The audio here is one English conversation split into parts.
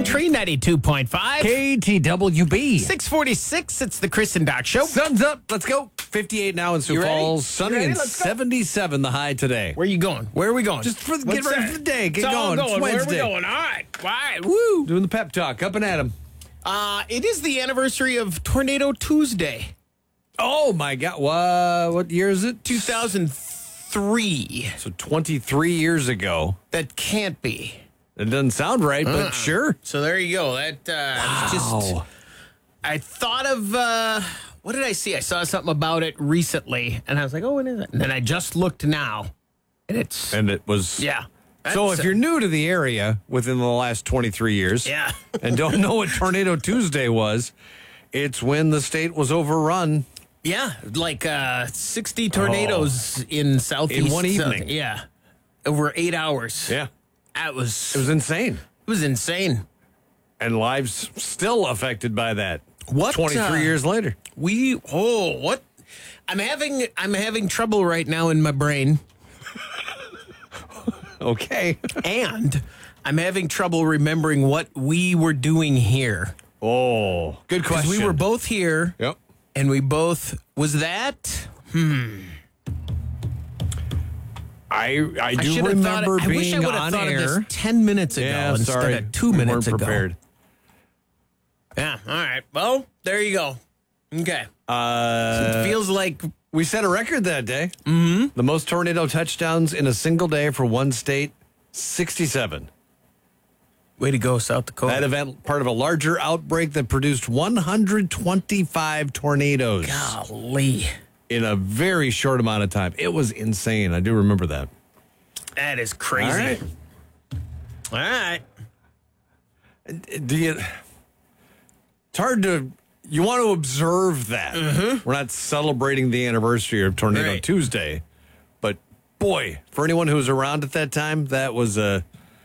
Country 92.5. KTWB. 646. It's the Chris and Doc Show. Sun's up. Let's go. 58 now in Sioux You ready? Falls. Sunny You ready? and Let's go. 77 the high today. Where are you going? Where are we going? Just for What's get ready that? for the day. Get It's all going. It's Where are we Wednesday. going? All right. All right. Woo. Doing the pep talk. Up and at 'em. It is the anniversary of Tornado Tuesday. Oh, my God. What year is it? 2003. So 23 years ago. That can't be. It doesn't sound right, but sure. So there you go. That was just. Wow. I thought of what did I see? I saw something about it recently, and I was like, "Oh, what is it?" And then I just looked now, and it's And it was. yeah. So That's- if you're new to the area within the last 23 years yeah, and don't know what Tornado Tuesday was, it's when the state was overrun. yeah, like 60 tornadoes in southeast In one evening. yeah, over 8 hours. Yeah. That It was insane. insane. And lives still affected by that. What 23 years later. What? I'm having trouble right now in my brain. Okay. And I'm having trouble remembering what we were doing here. Oh, good 'Cause question. we were both here, Yep. and we both was that. I I do should have thought. remember I wish I being would have on thought air. of this 10 minutes ago Yeah, instead sorry. of 2 We minutes weren't ago. prepared. Yeah. All right. Well, there you go. Okay. Uh, It feels like we set a record that day. Mm-hmm. The most tornado touchdowns in a single day for one state, 67. way to go, South Dakota. That event, part of a larger outbreak that produced 125 tornadoes Golly, in a very short amount of time. It was insane. I do remember that. that is crazy. All right. All right. It's hard to. You want to observe that. We're not celebrating the anniversary of Tornado Right. Tuesday, but boy, for anyone who was around at that time, that was a.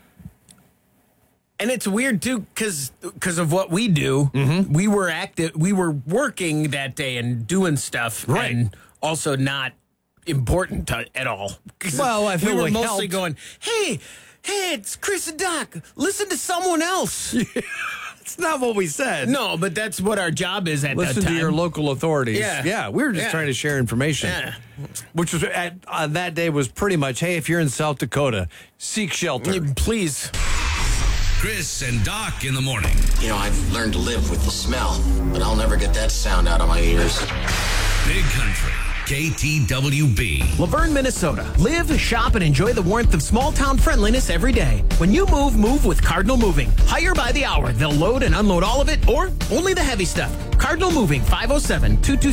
And it's weird too, because of what we do. Mm-hmm. We were active. We were working that day and doing stuff, Right. and also not important at all. 'Cause Well, I feel we were like mostly helped. going, hey, it's Chris and Doc. Listen to someone else. It's not what we said. No, but that's what our job is at Listen that time. to your local authorities. Yeah. we were just Yeah. trying to share information. Yeah. Which was on that day was pretty much, hey, if you're in South Dakota, seek shelter. Please. Chris and Doc in the morning. You know, I've learned to live with the smell, but I'll never get that sound out of my ears. Big Country. KTWB. Laverne, Minnesota. Live, shop, and enjoy the warmth of small town friendliness every day. When you move with Cardinal Moving. Hire by the hour. They'll load and unload all of it or only the heavy stuff. Cardinal Moving, 507-227.